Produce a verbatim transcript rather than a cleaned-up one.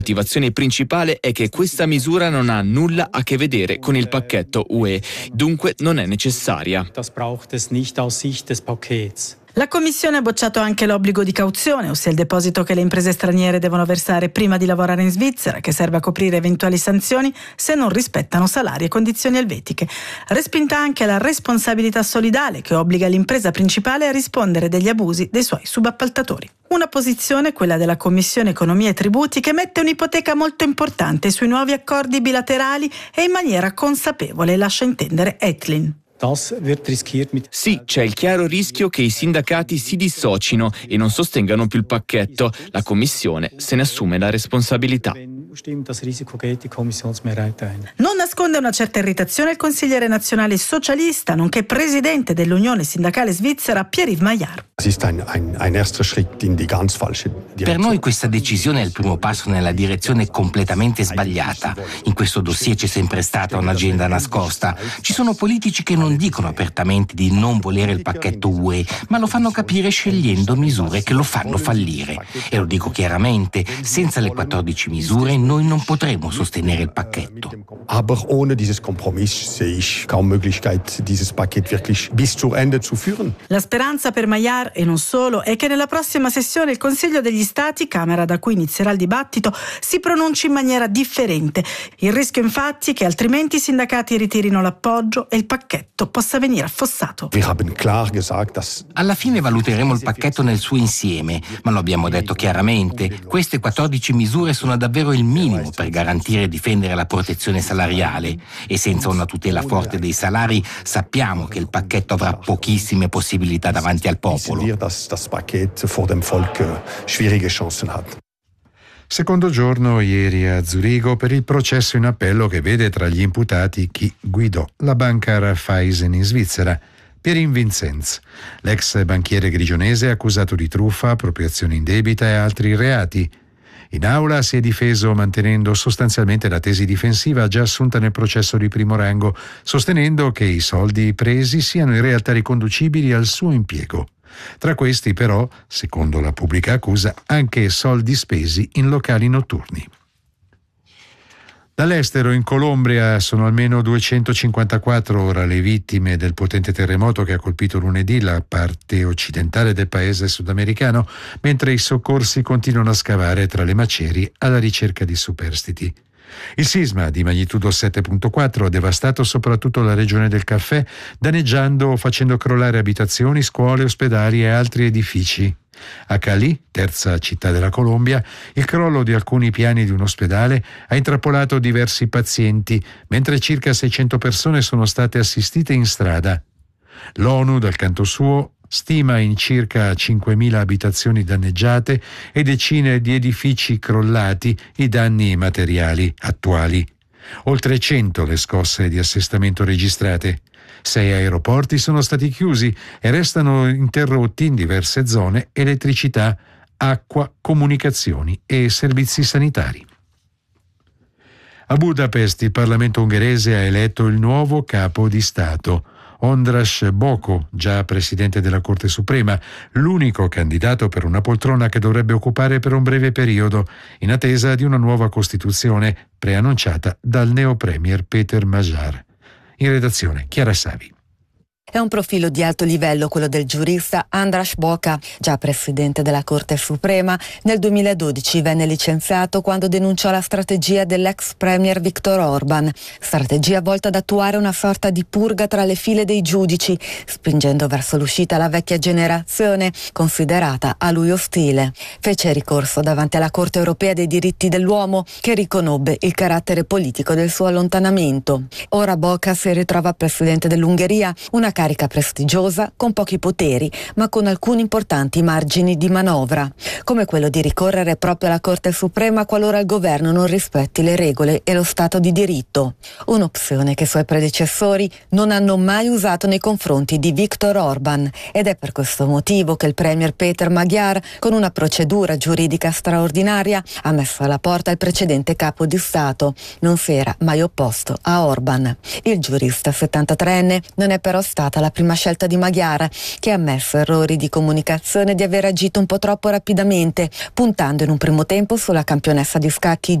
La motivazione principale è che questa misura non ha nulla a che vedere con il pacchetto U E, dunque non è necessaria. La Commissione ha bocciato anche l'obbligo di cauzione, ossia il deposito che le imprese straniere devono versare prima di lavorare in Svizzera, che serve a coprire eventuali sanzioni se non rispettano salari e condizioni elvetiche. Respinta anche la responsabilità solidale, che obbliga l'impresa principale a rispondere degli abusi dei suoi subappaltatori. Una posizione, quella della Commissione Economia e Tributi, che mette un'ipoteca molto importante sui nuovi accordi bilaterali e in maniera consapevole, lascia intendere Etlin. Sì, c'è il chiaro rischio che i sindacati si dissocino e non sostengano più il pacchetto. La Commissione se ne assume la responsabilità. Non nasconde una certa irritazione il consigliere nazionale socialista, nonché presidente dell'Unione Sindacale Svizzera, Pierre-Yves Maillard. Per noi questa decisione è il primo passo nella direzione completamente sbagliata. In questo dossier c'è sempre stata un'agenda nascosta. Ci sono politici che non dicono apertamente di non volere il pacchetto U E, ma lo fanno capire scegliendo misure che lo fanno fallire. E lo dico chiaramente, senza le quattordici misure noi non potremo sostenere il pacchetto. Aber ohne dieses Kompromiss sehe ich kaum Möglichkeit, dieses Paket wirklich bis zu Ende zu führen. La speranza per Maillard, e non solo, è che nella prossima sessione il Consiglio degli Stati, Camera da cui inizierà il dibattito, si pronunci in maniera differente. Il rischio infatti è che altrimenti i sindacati ritirino l'appoggio e il pacchetto possa venire affossato. Alla fine valuteremo il pacchetto nel suo insieme, ma lo abbiamo detto chiaramente, queste quattordici misure sono davvero il minimo per garantire e difendere la protezione salariale, e senza una tutela forte dei salari sappiamo che il pacchetto avrà pochissime possibilità davanti al popolo. Secondo giorno ieri a Zurigo per il processo in appello che vede tra gli imputati chi guidò la banca Raiffeisen in Svizzera, Pierin Vincenz. L'ex banchiere grigionese è accusato di truffa, appropriazione indebita e altri reati. In aula si è difeso mantenendo sostanzialmente la tesi difensiva già assunta nel processo di primo rango, sostenendo che i soldi presi siano in realtà riconducibili al suo impiego. Tra questi però, secondo la pubblica accusa, anche soldi spesi in locali notturni. Dall'estero, in Colombia, sono almeno duecentocinquantaquattro ora le vittime del potente terremoto che ha colpito lunedì la parte occidentale del paese sudamericano, mentre i soccorsi continuano a scavare tra le macerie alla ricerca di superstiti. Il sisma di magnitudo sette virgola quattro ha devastato soprattutto la regione del caffè, danneggiando o facendo crollare abitazioni, scuole, ospedali e altri edifici. A Cali, terza città della Colombia, il crollo di alcuni piani di un ospedale ha intrappolato diversi pazienti, mentre circa seicento persone sono state assistite in strada. L'ONU, dal canto suo, stima in circa cinquemila abitazioni danneggiate e decine di edifici crollati i danni materiali attuali. Oltre cento le scosse di assestamento registrate. Sei aeroporti sono stati chiusi e restano interrotti in diverse zone elettricità, acqua, comunicazioni e servizi sanitari. A Budapest il Parlamento ungherese ha eletto il nuovo capo di Stato, András Bokó, già presidente della Corte Suprema, l'unico candidato per una poltrona che dovrebbe occupare per un breve periodo, in attesa di una nuova Costituzione preannunciata dal neo-premier Péter Magyar. In redazione Chiara Savi. È un profilo di alto livello quello del giurista András Bokó, già presidente della Corte Suprema. Nel duemiladodici venne licenziato quando denunciò la strategia dell'ex premier Viktor Orbán, strategia volta ad attuare una sorta di purga tra le file dei giudici, spingendo verso l'uscita la vecchia generazione, considerata a lui ostile. Fece ricorso davanti alla Corte Europea dei diritti dell'uomo, che riconobbe il carattere politico del suo allontanamento. Ora Bokó si ritrova presidente dell'Ungheria, una carica prestigiosa, con pochi poteri, ma con alcuni importanti margini di manovra, come quello di ricorrere proprio alla Corte Suprema qualora il governo non rispetti le regole e lo Stato di diritto. Un'opzione che i suoi predecessori non hanno mai usato nei confronti di Viktor Orbán, ed è per questo motivo che il premier Péter Magyar, con una procedura giuridica straordinaria, ha messo alla porta il precedente capo di Stato. Non si era mai opposto a Orbán. Il giurista settantatreenne non è però stato stata la prima scelta di Magyar, che ha ammesso errori di comunicazione e di aver agito un po' troppo rapidamente, puntando in un primo tempo sulla campionessa di scacchi